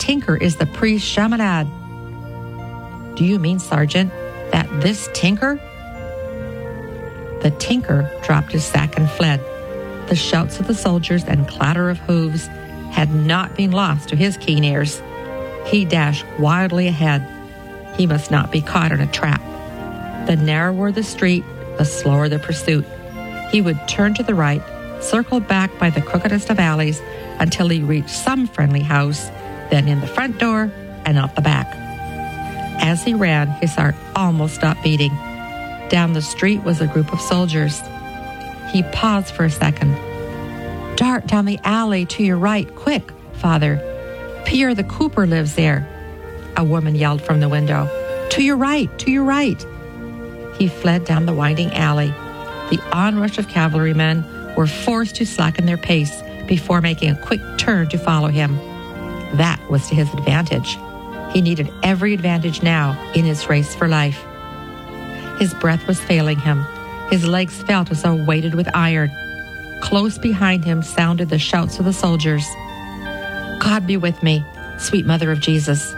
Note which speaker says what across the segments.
Speaker 1: tinker is the priest Chaminade." "Do you mean, Sergeant, that this tinker?" The tinker dropped his sack and fled. The shouts of the soldiers and clatter of hooves had not been lost to his keen ears. He dashed wildly ahead. He must not be caught in a trap. The narrower the street, the slower the pursuit. He would turn to the right, circle back by the crookedest of alleys until he reached some friendly house, then in the front door and out the back. As he ran, his heart almost stopped beating. Down the street was a group of soldiers. He paused for a second. "Dart down the alley to your right, quick, Father. Pierre the cooper lives there," a woman yelled from the window. "To your right, to your right." He fled down the winding alley. The onrush of cavalrymen were forced to slacken their pace before making a quick turn to follow him. That was to his advantage. He needed every advantage now in his race for life. His breath was failing him. His legs felt as though weighted with iron. Close behind him sounded the shouts of the soldiers. "God be with me, sweet Mother of Jesus."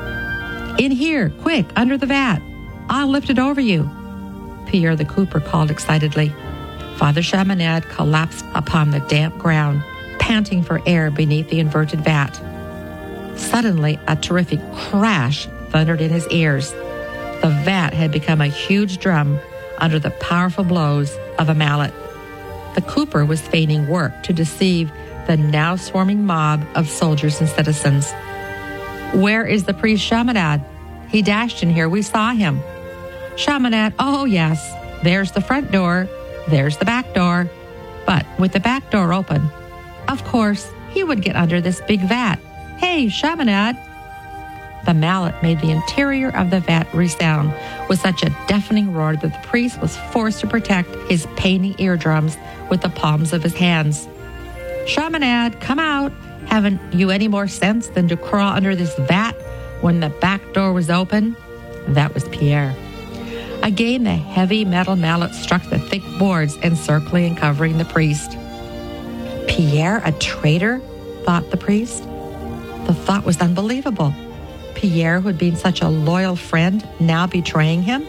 Speaker 1: "In here, quick, under the vat. I'll lift it over you," Pierre the cooper called excitedly. Father Chaminade collapsed upon the damp ground, panting for air beneath the inverted vat. Suddenly, a terrific crash thundered in his ears. The vat had become a huge drum under the powerful blows of a mallet. The cooper was feigning work to deceive the now swarming mob of soldiers and citizens. "Where is the priest Chaminade? He dashed in here. We saw him." "Chaminade, oh yes. There's the front door. There's the back door." But with the back door open, of course, he would get under this big vat. "Hey, Chaminade!" The mallet made the interior of the vat resound with such a deafening roar that the priest was forced to protect his paining eardrums with the palms of his hands. "Chaminade, come out! Haven't you any more sense than to crawl under this vat when the back door was open?" That was Pierre. Again, the heavy metal mallet struck the thick boards encircling and covering the priest. "Pierre, a traitor?" thought the priest. The thought was unbelievable. Pierre, who had been such a loyal friend, now betraying him?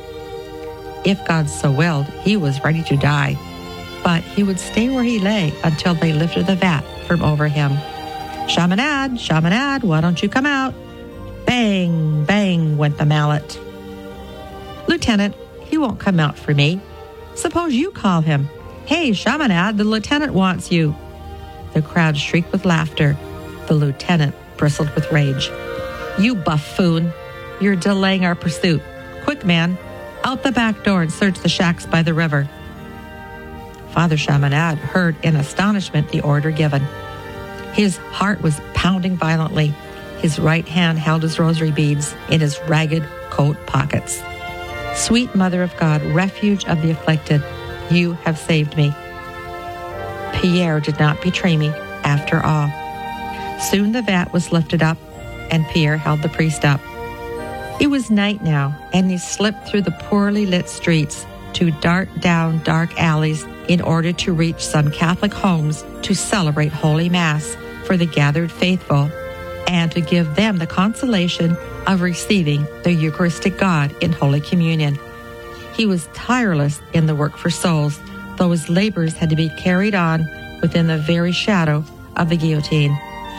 Speaker 1: If God so willed, he was ready to die. But he would stay where he lay until they lifted the vat from over him. "Chaminade, Chaminade, why don't you come out?" Bang, bang went the mallet. "Lieutenant, he won't come out for me. Suppose you call him. Hey, Chaminade, the lieutenant wants you." The crowd shrieked with laughter. The lieutenant bristled with rage. "You buffoon! You're delaying our pursuit. Quick, man, out the back door and search the shacks by the river." Father Chaminade heard in astonishment the order given. His heart was pounding violently. His right hand held his rosary beads in his ragged coat pockets. "Sweet Mother of God, refuge of the afflicted, you have saved me." Pierre did not betray me after all. Soon the vat was lifted up, and Pierre held the priest up. It was night now, and he slipped through the poorly lit streets to dart down dark alleys in order to reach some Catholic homes to celebrate Holy Mass for the gathered faithful and to give them the consolation of receiving the Eucharistic God in Holy Communion. He was tireless in the work for souls, though his labors had to be carried on within the very shadow of the guillotine.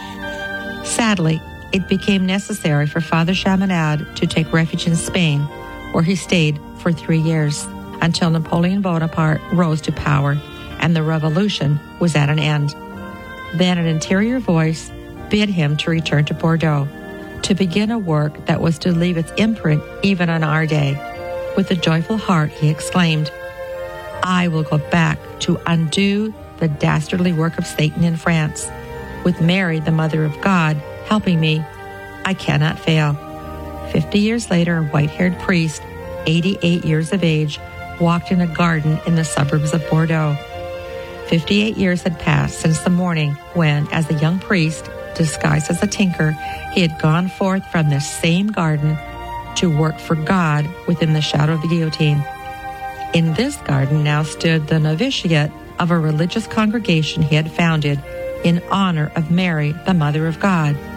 Speaker 1: Sadly, it became necessary for Father Chaminade to take refuge in Spain, where he stayed for 3 years, until Napoleon Bonaparte rose to power and the revolution was at an end. Then an interior voice bid him to return to Bordeaux, to begin a work that was to leave its imprint even on our day. With a joyful heart, he exclaimed, "I will go back to undo the dastardly work of Satan in France. With Mary, the Mother of God, helping me, I cannot fail." 50 years later, a white-haired priest, 88 years of age, walked in a garden in the suburbs of Bordeaux. 58 years had passed since the morning when, as a young priest, disguised as a tinker, he had gone forth from this same garden to work for God within the shadow of the guillotine. In this garden now stood the novitiate of a religious congregation he had founded in honor of Mary, the Mother of God.